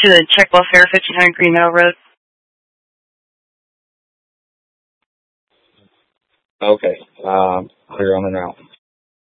to the Czech Welfare, 1500 Green Meadow Road. Okay. Clear on the route.